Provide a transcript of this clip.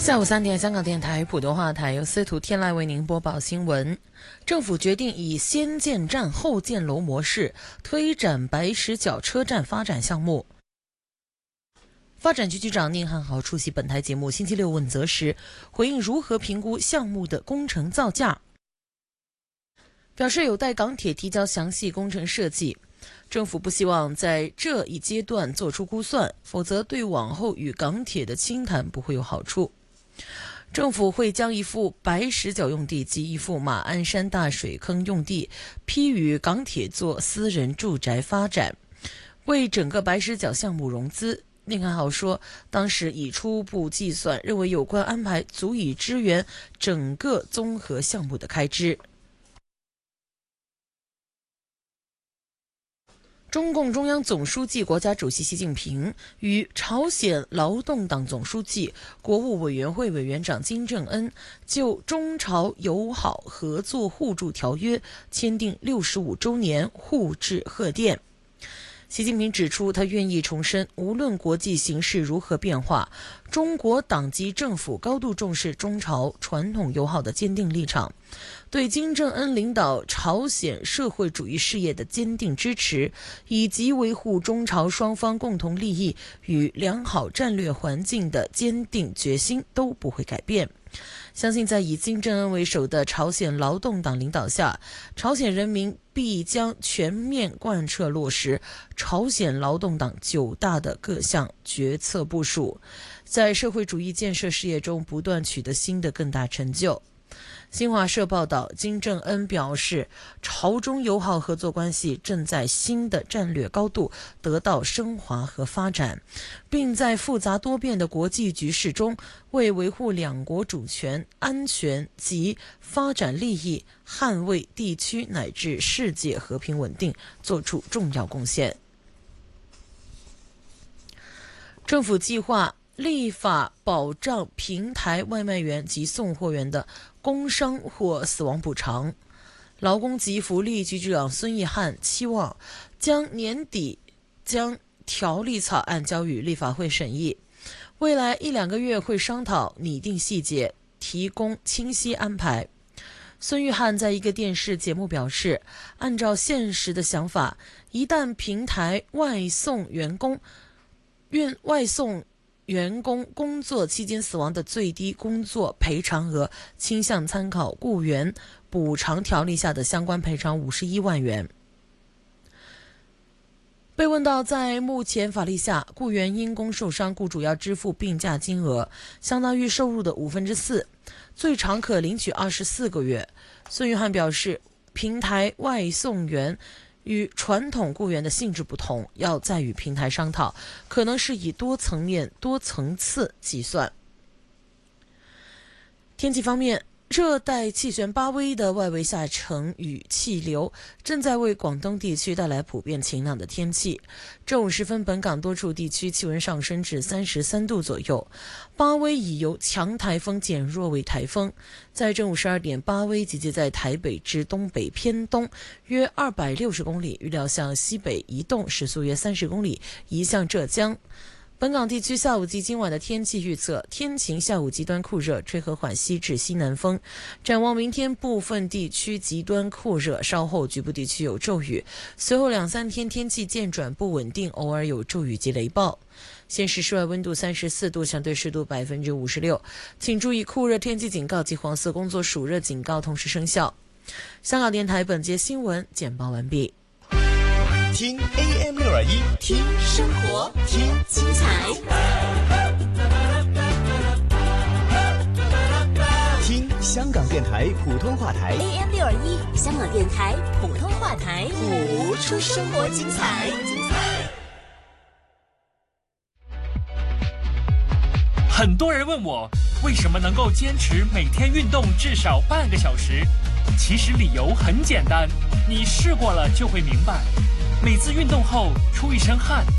下午3点，香港电台普通话台由司徒天籁为您播报新闻。政府决定以先建站后建楼模式推展白石角车站发展项目。发展局局长宁汉豪出席本台节目星期六问责时，回应如何评估项目的工程造价，表示有待港铁提交详细工程设计。政府不希望在这一阶段做出估算，否则对往后与港铁的倾谈不会有好处。政府会将一幅白石角用地及一幅马鞍山大水坑用地批予港铁做私人住宅发展，为整个白石角项目融资。宁汉豪说，当时已初步计算，认为有关安排足以支援整个综合项目的开支。中共中央总书记、国家主席习近平与朝鲜劳动党总书记、国务委员会委员长金正恩就中朝友好合作互助条约签订65周年互致贺电。习近平指出，他愿意重申，无论国际形势如何变化，中国党及政府高度重视中朝传统友好的坚定立场，对金正恩领导朝鲜社会主义事业的坚定支持，以及维护中朝双方共同利益与良好战略环境的坚定决心都不会改变。相信在以金正恩为首的朝鲜劳动党领导下，朝鲜人民必将全面贯彻落实朝鲜劳动党9大的各项决策部署，在社会主义建设事业中不断取得新的更大成就。新华社报道，金正恩表示，朝中友好合作关系正在新的战略高度得到升华和发展，并在复杂多变的国际局势中为维护两国主权、安全及发展利益，捍卫地区乃至世界和平稳定做出重要贡献。政府计划立法保障平台外卖员及送货员的工伤或死亡补偿。劳工及福利局局长孙一汉期望年底将条例草案交予立法会审议，未来1-2个月会商讨拟定细节，提供清晰安排。孙玉汉在一个电视节目表示，按照现实的想法，一旦平台外送员工工作期间死亡的最低工作赔偿额倾向参考雇员补偿条例下的相关赔偿51万元。被问到在目前法律下，雇员因工受伤，雇主要支付病假金额相当于收入的4%，最长可领取24个月，孙玉汉表示，平台外送员与传统雇员的性质不同，要再与平台商讨，可能是以多层面、多层次计算。天气方面，热带气旋巴威的外围下沉雨气流正在为广东地区带来普遍晴朗的天气。正午时分，本港多处地区气温上升至33度左右。巴威已由强台风减弱为台风。在正午12点，巴威集结在台北至东北偏东约260公里，预料向西北移动，时速约30公里，移向浙江。本港地区下午及今晚的天气预测：天晴，下午极端酷热，吹和缓西至西南风。展望明天，部分地区极端酷热，稍后局部地区有骤雨，随后2-3天天气渐转不稳定，偶尔有骤雨及雷暴。现时室外温度34度，相对湿度56%，请注意酷热天气警告及黄色工作暑热警告同时生效。香港电台本节新闻简报完毕。 听 AM621， 听生活，听精彩， 听香港电台普通话台 AM621， 香港电台普通话台， 谱出生活精彩。 很多人问我，为什么能够坚持每天运动至少半个小时？其实理由很简单，你试过了就会明白。每次运动后出一身汗，